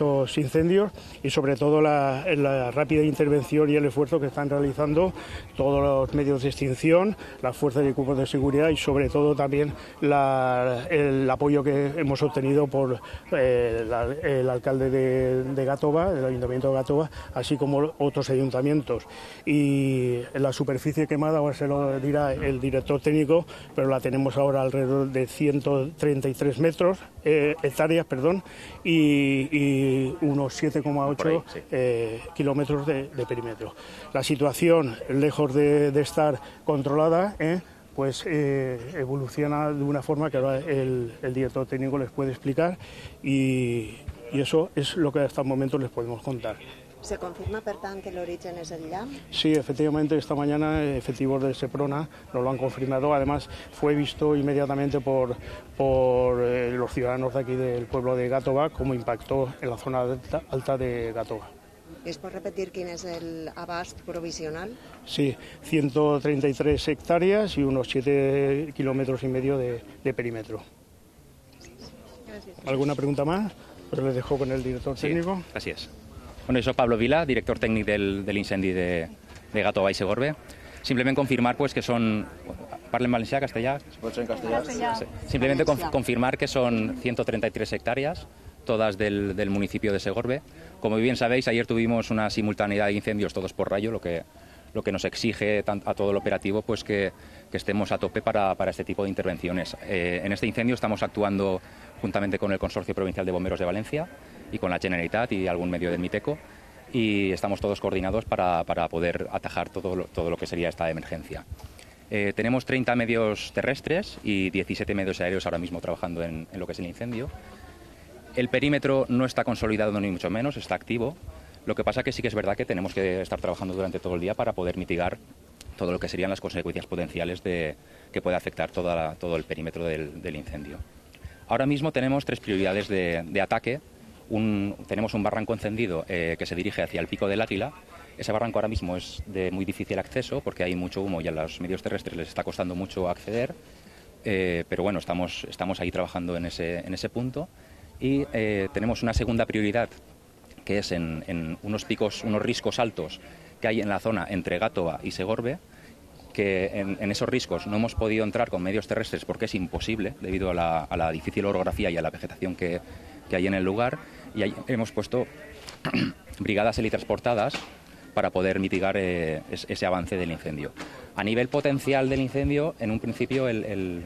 estos incendios y sobre todo la rápida intervención y el esfuerzo que están realizando todos los medios de extinción, las fuerzas y cuerpos de seguridad y sobre todo también el apoyo que hemos obtenido por el alcalde de Gàtova, el ayuntamiento de Gàtova, así como otros ayuntamientos. Y la superficie quemada, ahora se lo dirá el director técnico, pero la tenemos ahora alrededor de 133 hectáreas, y unos 7,8 kilómetros de perímetro. La situación, lejos de estar controlada, pues evoluciona de una forma que ahora el director técnico les puede explicar y eso es lo que hasta el momento les podemos contar. ¿Se confirma, per tant, que l'origen es el llamp? Sí, efectivamente, esta mañana efectivos del Seprona nos lo han confirmado. Además, fue visto inmediatamente por los ciudadanos de aquí del pueblo de Gàtova cómo impactó en la zona alta de Gàtova. ¿Es por repetir quién es el abast provisional? Sí, 133 hectáreas y unos 7,5 kilómetros de perímetro. Gracias. ¿Alguna pregunta más? Pero les dejo con el director técnico. Así es. Bueno, yo soy Pablo Vila, director técnic del incendi de Gàtova i Segorbe. Simplement confirmar pues, que son... ¿Parlen valencià, castellà? Sí. Simplemente confirmar que son 133 hectáreas, todas del municipio de Segorbe. Como bien sabéis, ayer tuvimos una simultaneidad de incendios todos por rayo, lo que nos exige a todo el operativo pues que estemos a tope para este tipo de intervenciones. En este incendio estamos actuando juntamente con el Consorcio Provincial de Bomberos de Valencia y con la Generalitat y algún medio del MITECO, y estamos todos coordinados para poder atajar todo lo que sería esta emergencia. Tenemos 30 medios terrestres y 17 medios aéreos ahora mismo trabajando en lo que es el incendio. El perímetro no está consolidado ni mucho menos, está activo. Lo que pasa que sí que es verdad que tenemos que estar trabajando durante todo el día para poder mitigar todo lo que serían las consecuencias potenciales que puede afectar todo el perímetro del incendio. Ahora mismo tenemos 3 prioridades de ataque. Tenemos un barranco encendido que se dirige hacia el Pico del Águila. Ese barranco ahora mismo es de muy difícil acceso porque hay mucho humo y a los medios terrestres les está costando mucho acceder, pero bueno, estamos ahí trabajando en ese punto. Y tenemos una segunda prioridad que es en unos riscos altos que hay en la zona entre Gàtova y Segorbe, que en esos riscos no hemos podido entrar con medios terrestres porque es imposible debido a la difícil orografía y a la vegetación que hay en el lugar, y ahí hemos puesto brigadas helitransportadas para poder mitigar ese avance del incendio. A nivel potencial del incendio, en un principio el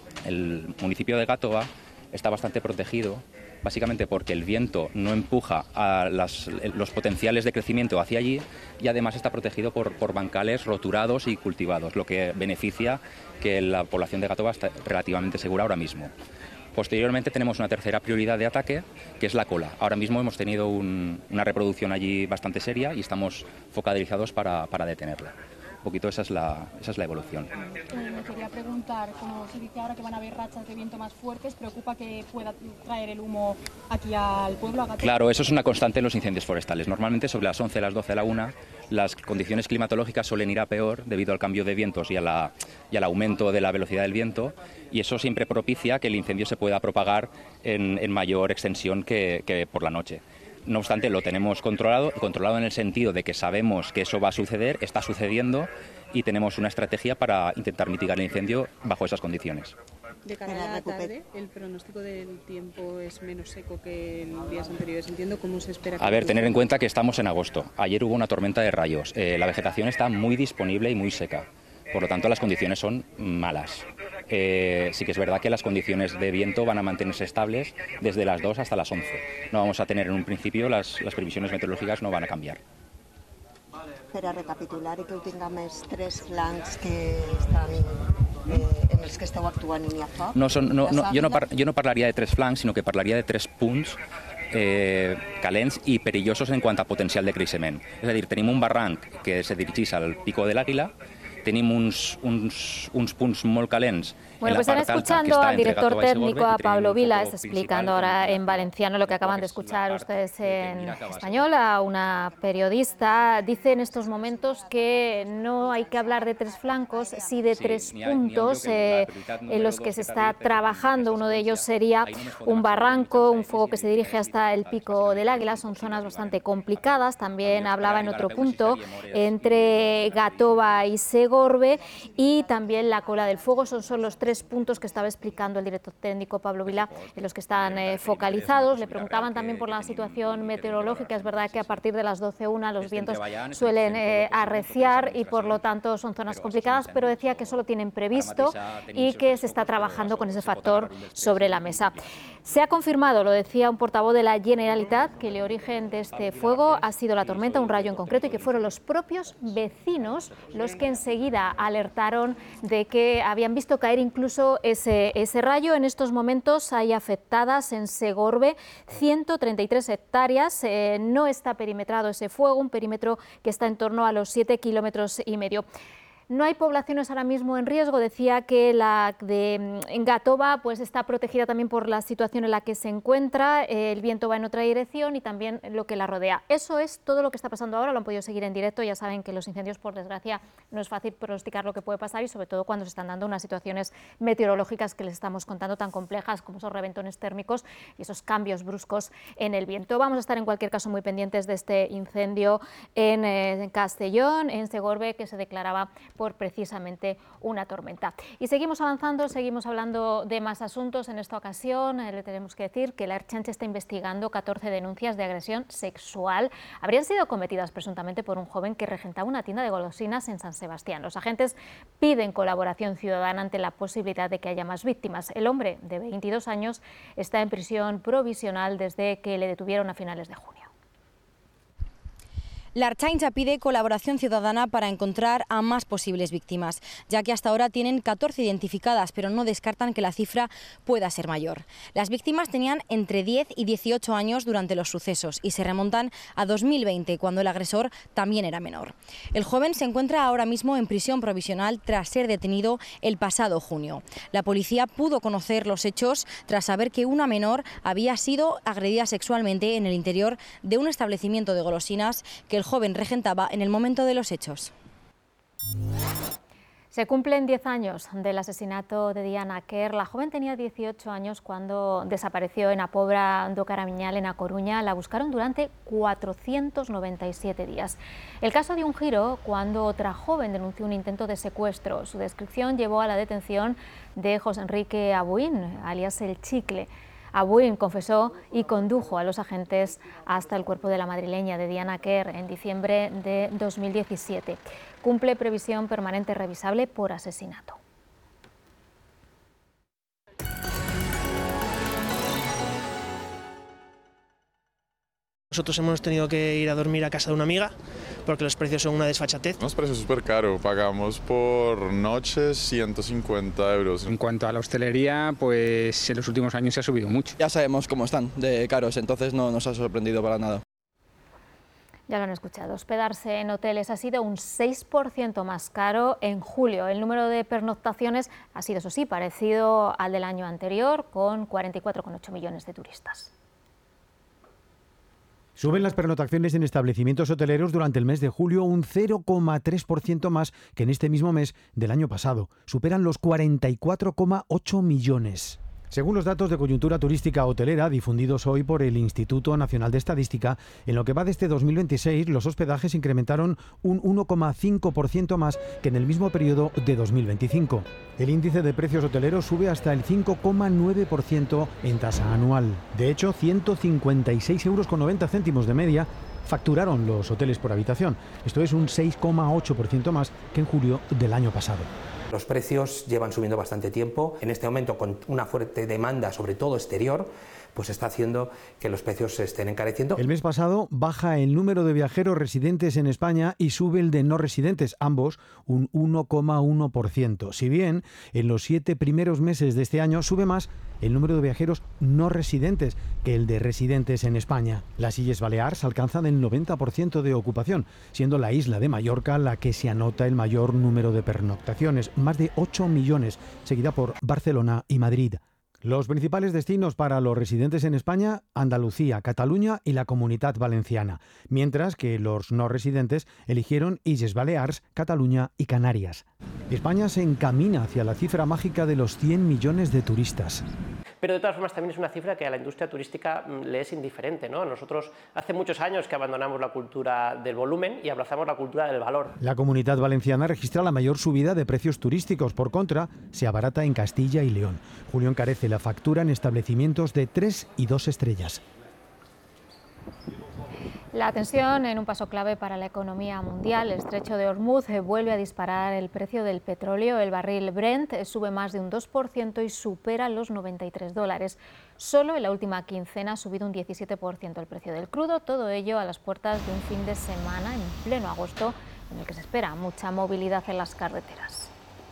municipio de Gàtova está bastante protegido, básicamente porque el viento no empuja a los potenciales de crecimiento hacia allí, y además está protegido por bancales roturados y cultivados, lo que beneficia que la población de Gàtova está relativamente segura ahora mismo. Posteriormente tenemos una tercera prioridad de ataque, que es la cola. Ahora mismo hemos tenido una reproducción allí bastante seria y estamos focalizados para detenerla. Un poquito esa es la evolución. Me quería preguntar, como se dice ahora que van a haber rachas de viento más fuertes, ¿preocupa que pueda traer el humo aquí al pueblo, a Gàtova? Claro, eso es una constante en los incendios forestales. Normalmente sobre las 11, las 12, la 1, las condiciones climatológicas suelen ir a peor debido al cambio de vientos y al aumento de la velocidad del viento, y eso siempre propicia que el incendio se pueda propagar en mayor extensión que por la noche. No obstante, lo tenemos controlado en el sentido de que sabemos que eso va a suceder, está sucediendo, y tenemos una estrategia para intentar mitigar el incendio bajo esas condiciones. De cara a la tarde, el pronóstico del tiempo es menos seco que en días anteriores. Entiendo cómo se espera. A ver, tener en cuenta que estamos en agosto. Ayer hubo una tormenta de rayos. La vegetación está muy disponible y muy seca. Por lo tanto, las condiciones son malas. Sí que es verdad que las condiciones de viento van a mantenerse estables desde las 2 hasta las 11. No vamos a tener en un principio, las previsiones meteorológicas no van a cambiar. Per a recapitular i que ho tinguem els 3 flancs que estan, en els que esteu actuant i n'hi ha foc. Jo no parlaria de 3 flancs, sinó que parlaria de 3 punts calents i perillosos en quant a potencial de creixement. És a dir, tenim un barranc que se dirigeix al Pico de l'Àguila, tenim uns punts molt calents. Bueno, pues están escuchando al director técnico, a Pablo Vila, está explicando ahora en valenciano lo que acaban de escuchar ustedes en español, a una periodista. Dice en estos momentos que no hay que hablar de tres flancos, sí de tres puntos en los que se está trabajando. Uno de ellos sería un barranco, un fuego que se dirige hasta el Pico del Águila. Son zonas bastante complicadas. También hablaba en otro punto entre Gatova y Segorbe, y también la Cola del Fuego. Son los tres puntos que estaba explicando el director técnico Pablo Vila, en los que están focalizados. Le preguntaban también por la situación meteorológica. Es verdad que a partir de las 12:01 los vientos suelen arreciar y por lo tanto son zonas complicadas, pero decía que solo tienen previsto y que se está trabajando con ese factor sobre la mesa. Se ha confirmado, lo decía un portavoz de la Generalitat, que el origen de este fuego ha sido la tormenta, un rayo en concreto, y que fueron los propios vecinos los que enseguida alertaron de que habían visto caer incluso ese rayo. En estos momentos hay afectadas en Segorbe 133 hectáreas. No está perimetrado ese fuego, un perímetro que está en torno a los 7,5 kilómetros. No hay poblaciones ahora mismo en riesgo. Decía que la de Gatova pues está protegida también por la situación en la que se encuentra. El viento va en otra dirección y también lo que la rodea. Eso es todo lo que está pasando ahora. Lo han podido seguir en directo. Ya saben que los incendios, por desgracia, no es fácil pronosticar lo que puede pasar, y sobre todo cuando se están dando unas situaciones meteorológicas que les estamos contando tan complejas como esos reventones térmicos y esos cambios bruscos en el viento. Vamos a estar en cualquier caso muy pendientes de este incendio en Castellón, en Segorbe, que se declaraba por precisamente una tormenta. Y seguimos avanzando, seguimos hablando de más asuntos. En esta ocasión le tenemos que decir que la Ertzaintza está investigando 14 denuncias de agresión sexual. Habrían sido cometidas presuntamente por un joven que regentaba una tienda de golosinas en San Sebastián. Los agentes piden colaboración ciudadana ante la posibilidad de que haya más víctimas. El hombre, de 22 años, está en prisión provisional desde que le detuvieron a finales de junio. La Ertzaintza pide colaboración ciudadana para encontrar a más posibles víctimas, ya que hasta ahora tienen 14 identificadas, pero no descartan que la cifra pueda ser mayor. Las víctimas tenían entre 10 y 18 años durante los sucesos y se remontan a 2020, cuando el agresor también era menor. El joven se encuentra ahora mismo en prisión provisional tras ser detenido el pasado junio. La policía pudo conocer los hechos tras saber que una menor había sido agredida sexualmente en el interior de un establecimiento de golosinas que el joven regentaba en el momento de los hechos. Se cumplen 10 años del asesinato de Diana Quer. La joven tenía 18 años cuando desapareció en a Pobra do Caramiñal, en A Coruña. La buscaron durante 497 días. El caso dio un giro cuando otra joven denunció un intento de secuestro. Su descripción llevó a la detención de José Enrique Abuín, alias El Chicle. Abuín confesó y condujo a los agentes hasta el cuerpo de la madrileña de Diana Quer en diciembre de 2017. Cumple previsión permanente revisable por asesinato. Nosotros hemos tenido que ir a dormir a casa de una amiga porque los precios son una desfachatez. Los precios súper caros, pagamos por noche 150 euros. En cuanto a la hostelería, pues en los últimos años se ha subido mucho. Ya sabemos cómo están de caros, entonces no nos ha sorprendido para nada. Ya lo han escuchado, hospedarse en hoteles ha sido un 6% más caro en julio. El número de pernoctaciones ha sido, eso sí, parecido al del año anterior, con 44,8 millones de turistas. Suben las pernoctaciones en establecimientos hoteleros durante el mes de julio un 0,3% más que en este mismo mes del año pasado. Superan los 44,8 millones. Según los datos de coyuntura turística hotelera difundidos hoy por el Instituto Nacional de Estadística, en lo que va de este 2026, los hospedajes incrementaron un 1,5% más que en el mismo periodo de 2025. El índice de precios hoteleros sube hasta el 5,9% en tasa anual. De hecho, 156,90 € de media facturaron los hoteles por habitación. Esto es un 6,8% más que en julio del año pasado. Los precios llevan subiendo bastante tiempo. En este momento, con una fuerte demanda, sobre todo exterior, pues está haciendo que los precios se estén encareciendo. El mes pasado baja el número de viajeros residentes en España y sube el de no residentes, ambos un 1,1%. Si bien en los 7 primeros meses de este año sube más el número de viajeros no residentes que el de residentes en España. Las Illes Balears alcanzan el 90% de ocupación, siendo la isla de Mallorca la que se anota el mayor número de pernoctaciones, más de 8 millones, seguida por Barcelona y Madrid. Los principales destinos para los residentes en España: Andalucía, Cataluña y la Comunidad Valenciana, mientras que los no residentes eligieron Illes Balears, Cataluña y Canarias. España se encamina hacia la cifra mágica de los 100 millones de turistas. Pero de todas formas también es una cifra que a la industria turística le es indiferente, ¿no? Nosotros hace muchos años que abandonamos la cultura del volumen y abrazamos la cultura del valor. La Comunidad Valenciana registra la mayor subida de precios turísticos. Por contra, se abarata en Castilla y León. Julio encarece la factura en establecimientos de 3 y 2 estrellas. La tensión en un paso clave para la economía mundial. El estrecho de Hormuz vuelve a disparar el precio del petróleo. El barril Brent sube más de un 2% y supera los $93. Solo en la última quincena ha subido un 17% el precio del crudo. Todo ello a las puertas de un fin de semana en pleno agosto, en el que se espera mucha movilidad en las carreteras.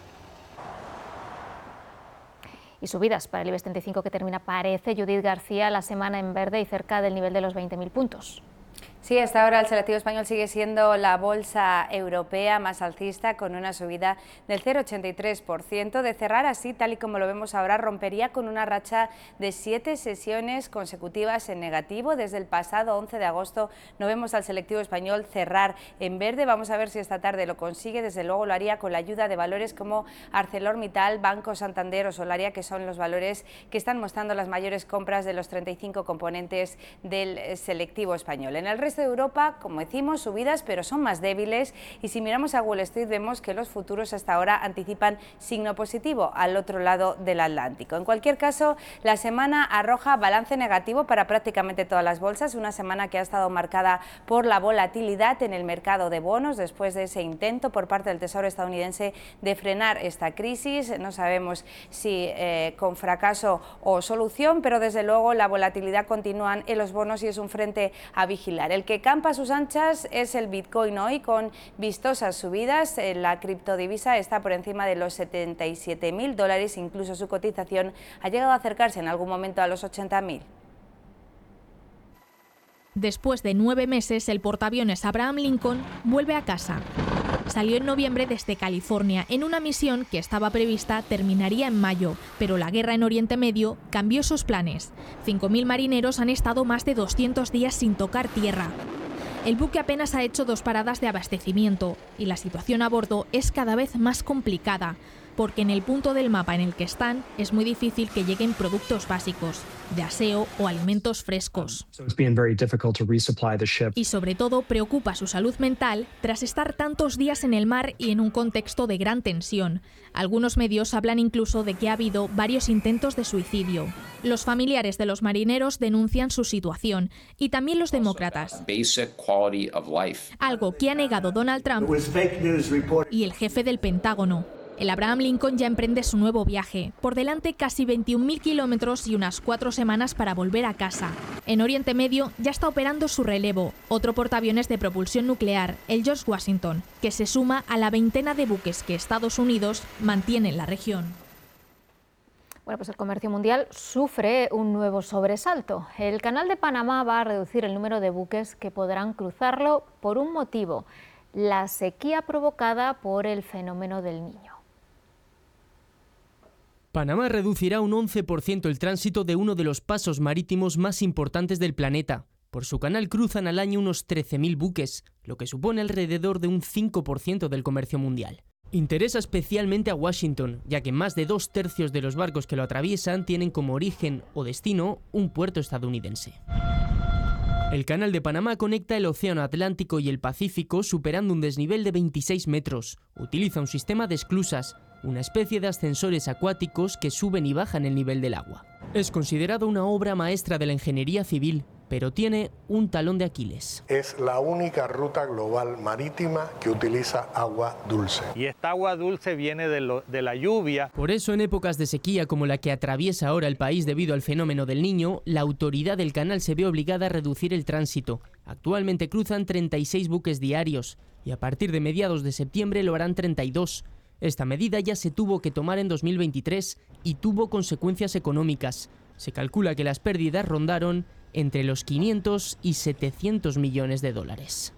Y subidas para el IBEX 35 que termina, parece, Judith García, la semana en verde y cerca del nivel de los 20.000 puntos. Sí, hasta ahora el selectivo español sigue siendo la bolsa europea más alcista, con una subida del 0,83%. De cerrar así, tal y como lo vemos ahora, rompería con una racha de 7 sesiones consecutivas en negativo. Desde el pasado 11 de agosto no vemos al selectivo español cerrar en verde. Vamos a ver si esta tarde lo consigue. Desde luego lo haría con la ayuda de valores como ArcelorMittal, Banco Santander o Solaria, que son los valores que están mostrando las mayores compras de los 35 componentes del selectivo español. En el resto de Europa, como decimos, subidas, pero son más débiles, y si miramos a Wall Street vemos que los futuros hasta ahora anticipan signo positivo al otro lado del Atlántico. En cualquier caso, la semana arroja balance negativo para prácticamente todas las bolsas, una semana que ha estado marcada por la volatilidad en el mercado de bonos después de ese intento por parte del Tesoro estadounidense de frenar esta crisis. No sabemos si con fracaso o solución, pero desde luego la volatilidad continúa en los bonos y es un frente a vigilar. El que campa a sus anchas es el Bitcoin hoy, con vistosas subidas. La criptodivisa está por encima de los $77.000, incluso su cotización ha llegado a acercarse en algún momento a los 80.000. Después de 9 meses, el portaaviones Abraham Lincoln vuelve a casa. Salió en noviembre desde California en una misión que estaba prevista terminaría en mayo, pero la guerra en Oriente Medio cambió esos planes. 5.000 marineros han estado más de 200 días sin tocar tierra. El buque apenas ha hecho 2 paradas de abastecimiento y la situación a bordo es cada vez más complicada, porque en el punto del mapa en el que están es muy difícil que lleguen productos básicos, de aseo o alimentos frescos. Y sobre todo preocupa su salud mental tras estar tantos días en el mar y en un contexto de gran tensión. Algunos medios hablan incluso de que ha habido varios intentos de suicidio. Los familiares de los marineros denuncian su situación, y también los demócratas. Algo que ha negado Donald Trump y el jefe del Pentágono. El Abraham Lincoln ya emprende su nuevo viaje. Por delante casi 21.000 kilómetros y unas 4 semanas para volver a casa. En Oriente Medio ya está operando su relevo, otro portaaviones de propulsión nuclear, el George Washington, que se suma a la veintena de buques que Estados Unidos mantiene en la región. Bueno, pues el comercio mundial sufre un nuevo sobresalto. El Canal de Panamá va a reducir el número de buques que podrán cruzarlo por un motivo: la sequía provocada por el fenómeno del Niño. Panamá reducirá un 11% el tránsito de uno de los pasos marítimos más importantes del planeta. Por su canal cruzan al año unos 13.000 buques, lo que supone alrededor de un 5% del comercio mundial. Interesa especialmente a Washington, ya que más de 2/3 de los barcos que lo atraviesan tienen como origen o destino un puerto estadounidense. El Canal de Panamá conecta el Océano Atlántico y el Pacífico superando un desnivel de 26 metros. Utiliza un sistema de esclusas, una especie de ascensores acuáticos que suben y bajan el nivel del agua. Es considerado una obra maestra de la ingeniería civil. pero tiene un talón de Aquiles. Es la única ruta global marítima que utiliza agua dulce. Y esta agua dulce viene de la lluvia. Por eso, en épocas de sequía como la que atraviesa ahora el país debido al fenómeno del Niño, la autoridad del canal se ve obligada a reducir el tránsito. Actualmente cruzan 36 buques diarios y a partir de mediados de septiembre lo harán 32. Esta medida ya se tuvo que tomar en 2023 y tuvo consecuencias económicas. Se calcula que las pérdidas rondaron entre los 500 y 700 millones de dólares.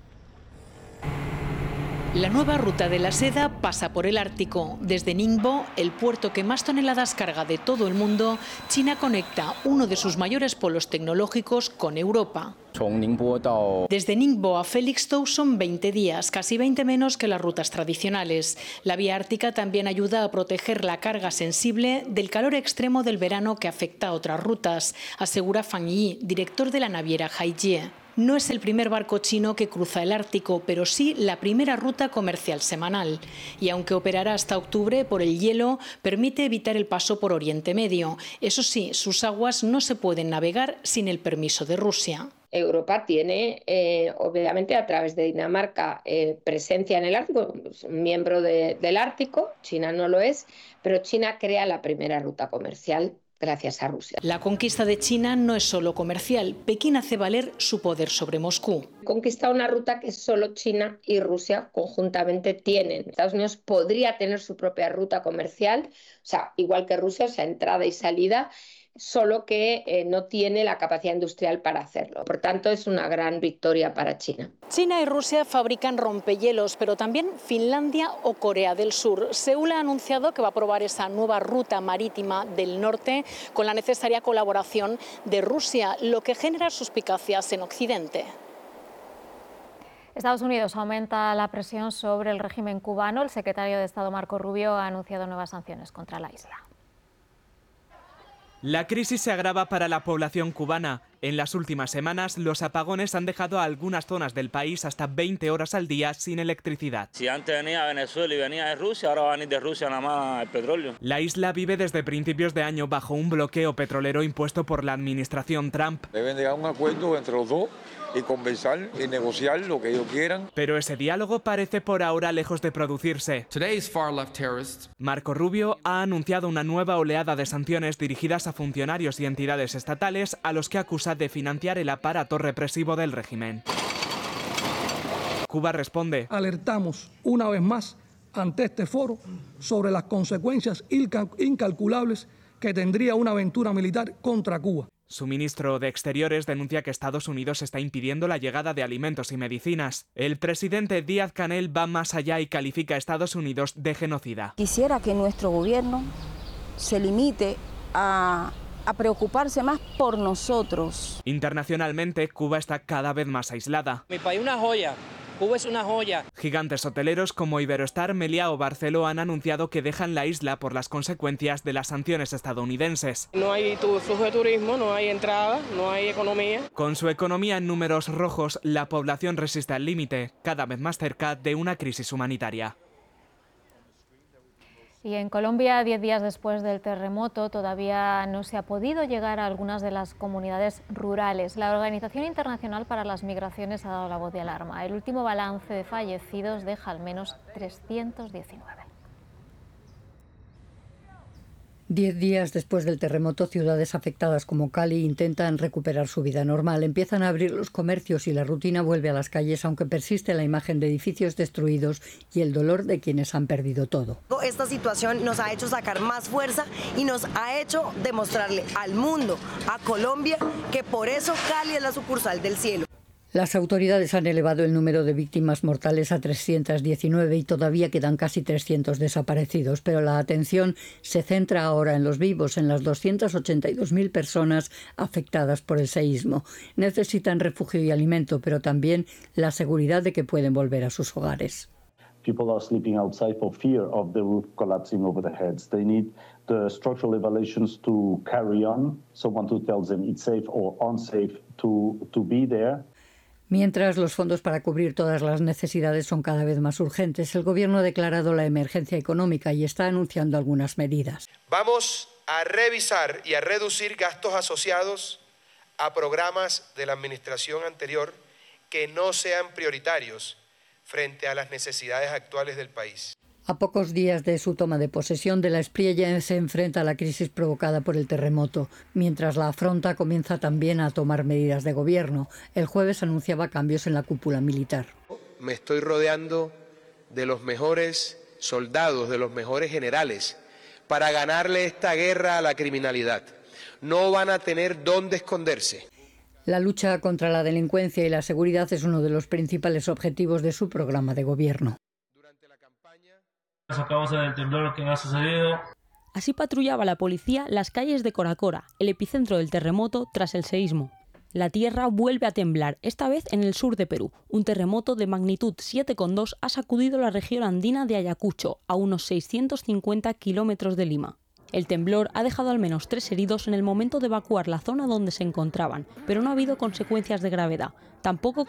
La nueva ruta de la seda pasa por el Ártico. Desde Ningbo, el puerto que más toneladas carga de todo el mundo, China conecta uno de sus mayores polos tecnológicos con Europa. Desde Ningbo a Felixstowe son 20 días, casi 20 menos que las rutas tradicionales. La vía ártica también ayuda a proteger la carga sensible del calor extremo del verano que afecta a otras rutas, asegura Fang Yi, director de la naviera Haijie. No es el primer barco chino que cruza el Ártico, pero sí la primera ruta comercial semanal. Y aunque operará hasta octubre por el hielo, permite evitar el paso por Oriente Medio. Eso sí, sus aguas no se pueden navegar sin el permiso de Rusia. Europa tiene, obviamente, a través de Dinamarca, presencia en el Ártico, es un miembro del Ártico, China no lo es, pero China crea la primera ruta comercial gracias a Rusia. La conquista de China no es solo comercial. Pekín hace valer su poder sobre Moscú. Conquista una ruta que solo China y Rusia conjuntamente tienen. Estados Unidos podría tener su propia ruta comercial, o sea, igual que Rusia, o sea, entrada y salida, solo que no tiene la capacidad industrial para hacerlo. Por tanto, es una gran victoria para China. China y Rusia fabrican rompehielos, pero también Finlandia o Corea del Sur. Seúl ha anunciado que va a probar esa nueva ruta marítima del norte con la necesaria colaboración de Rusia, lo que genera suspicacias en Occidente. Estados Unidos aumenta la presión sobre el régimen cubano. El secretario de Estado Marco Rubio ha anunciado nuevas sanciones contra la isla. La crisis se agrava para la población cubana. En las últimas semanas, los apagones han dejado a algunas zonas del país hasta 20 horas al día sin electricidad. Si antes venía de Venezuela y venía de Rusia, ahora va a venir de Rusia nada más el petróleo. La isla vive desde principios de año bajo un bloqueo petrolero impuesto por la administración Trump. Deben llegar a un acuerdo entre los dos y conversar y negociar lo que ellos quieran. Pero ese diálogo parece por ahora lejos de producirse. Marco Rubio ha anunciado una nueva oleada de sanciones dirigidas a funcionarios y entidades estatales a los que acusa de financiar el aparato represivo del régimen. Cuba responde. Alertamos una vez más ante este foro sobre las consecuencias incalculables que tendría una aventura militar contra Cuba. Su ministro de Exteriores denuncia que Estados Unidos está impidiendo la llegada de alimentos y medicinas. El presidente Díaz-Canel va más allá y califica a Estados Unidos de genocida. Quisiera que nuestro gobierno se limite a preocuparse más por nosotros. Internacionalmente, Cuba está cada vez más aislada. Mi país es una joya. Cuba es una joya. Gigantes hoteleros como Iberostar, Meliá o Barceló han anunciado que dejan la isla por las consecuencias de las sanciones estadounidenses. No hay flujo de turismo, no hay entrada, no hay economía. Con su economía en números rojos, la población resiste al límite, cada vez más cerca de una crisis humanitaria. Y en Colombia, 10 días después del terremoto, todavía no se ha podido llegar a algunas de las comunidades rurales. La Organización Internacional para las Migraciones ha dado la voz de alarma. El último balance de fallecidos deja al menos 319. 10 días después del terremoto, ciudades afectadas como Cali intentan recuperar su vida normal. Empiezan a abrir los comercios y la rutina vuelve a las calles, aunque persiste la imagen de edificios destruidos y el dolor de quienes han perdido todo. Esta situación nos ha hecho sacar más fuerza y nos ha hecho demostrarle al mundo, a Colombia, que por eso Cali es la sucursal del cielo. Las autoridades han elevado el número de víctimas mortales a 319 y todavía quedan casi 300 desaparecidos, pero la atención se centra ahora en los vivos, en las 282.000 personas afectadas por el seísmo. Necesitan refugio y alimento, pero también la seguridad de que pueden volver a sus hogares. People are sleeping outside for fear of the roof collapsing over their heads. They need the structural evaluations to carry on, someone who tells them it's safe or unsafe to be there. Mientras los fondos para cubrir todas las necesidades son cada vez más urgentes, el Gobierno ha declarado la emergencia económica y está anunciando algunas medidas. Vamos a revisar y a reducir gastos asociados a programas de la administración anterior que no sean prioritarios frente a las necesidades actuales del país. A pocos días de su toma de posesión, de la Espriella se enfrenta a la crisis provocada por el terremoto. Mientras la afronta, comienza también a tomar medidas de gobierno. El jueves anunciaba cambios en la cúpula militar. Me estoy rodeando de los mejores soldados, de los mejores generales, para ganarle esta guerra a la criminalidad. No van a tener dónde esconderse. La lucha contra la delincuencia y la seguridad es uno de los principales objetivos de su programa de gobierno. A causa del temblor que ha sucedido. Así patrullaba la policía las calles de Coracora, el epicentro del terremoto tras el seísmo. La tierra vuelve a temblar, esta vez en el sur de Perú. Un terremoto de magnitud 7,2 ha sacudido la región andina de Ayacucho, a unos 650 kilómetros de Lima. El temblor ha dejado al menos 3 heridos en el momento de evacuar la zona donde se encontraban, pero no ha habido consecuencias de gravedad. Tampoco